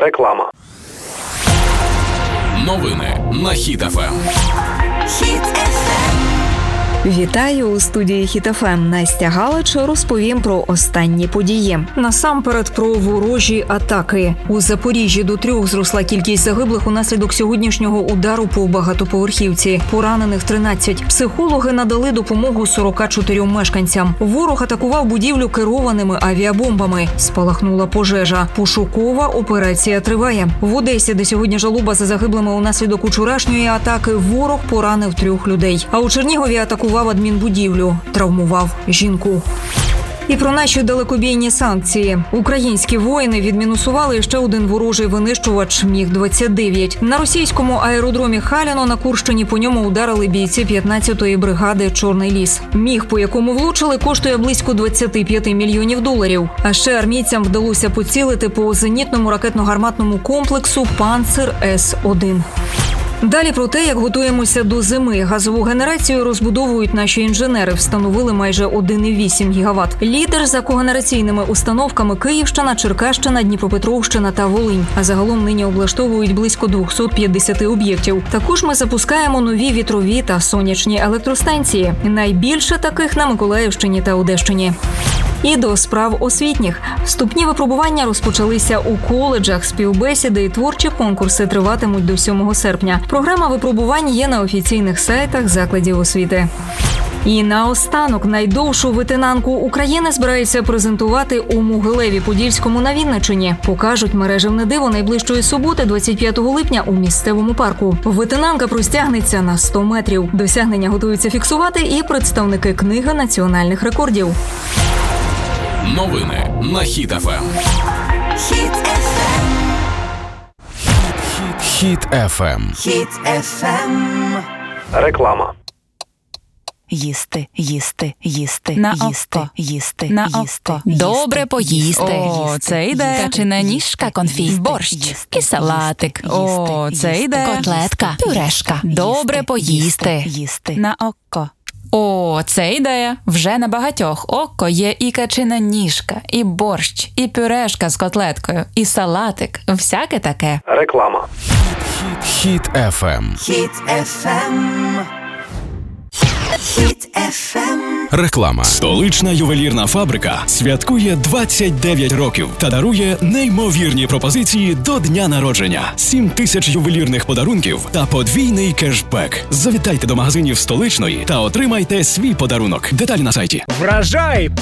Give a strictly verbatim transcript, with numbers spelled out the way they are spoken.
Реклама. Новини на Хіт-ФМ. Вітаю у студії Хіт-ФМ. Настя Галич розповім про останні події. Насамперед про ворожі атаки. У Запоріжжі до трьох зросла кількість загиблих унаслідок сьогоднішнього удару по багатоповерхівці. Поранених тринадцять. Психологи надали допомогу сорока чотирьом мешканцям. Ворог атакував будівлю керованими авіабомбами. Спалахнула пожежа. Пошукова операція триває. В Одесі, де сьогодні жалоба за загиблими унаслідок учорашньої атаки, ворог поранив трьох людей. А у Чернігові атакував адмінбудівлю, травмував жінку. І про наші далекобійні санкції. Українські воїни відмінусували ще один ворожий винищувач Міг двадцять дев'ять. На російському аеродромі Халяно на Курщині по ньому ударили бійці п'ятнадцятої бригади «Чорний ліс». Міг, по якому влучили, коштує близько двадцять п'ять мільйонів доларів. А ще армійцям вдалося поцілити по зенітному ракетно-гарматному комплексу «Панцир С один». Далі про те, як готуємося до зими. Газову генерацію розбудовують наші інженери. Встановили майже один цілих вісім гігават. Лідер за когенераційними установками Київщина, Черкащина, Дніпропетровщина та Волинь. А загалом нині облаштовують близько двісті п'ятдесят об'єктів. Також ми запускаємо нові вітрові та сонячні електростанції. Найбільше таких на Миколаївщині та Одещині. І до справ освітніх. Вступні випробування розпочалися у коледжах. Співбесіди і творчі конкурси триватимуть до сьомого серпня. Програма випробувань є на офіційних сайтах закладів освіти. І наостанок найдовшу витинанку України збираються презентувати у Могилеві-Подільському на Вінниччині. Покажуть мережевне диво найближчої суботи, двадцять п'ятого липня, у місцевому парку. Витинанка простягнеться на сто метрів. Досягнення готуються фіксувати і представники книги національних рекордів. Новини на Хіт-ФМ. Хіт-ФМ. Хіт-ФМ. Хіт-ФМ. Реклама. Їсти, їсти, їсти, на їсти, око, їсти, на їсти, око. їсти, Добре поїсти. їсти, О, це йде. Качана ніжка, конфіт, борщ, і салатик. О, це йде. Котлетка, пюрешка. Добре поїсти. Їсти. На око. О, це ідея. Вже на багатьох око є і качина ніжка, і борщ, і пюрешка з котлеткою, і салатик. Всяке таке. Реклама. Хіт-ФМ. Хіт-ФМ. Хіт-ФМ. Реклама. Столична ювелірна фабрика святкує двадцять дев'ять років та дарує неймовірні пропозиції до дня народження. сім тисяч ювелірних подарунків та подвійний кешбек. Завітайте до магазинів Столичної та отримайте свій подарунок. Деталі на сайті. Вражай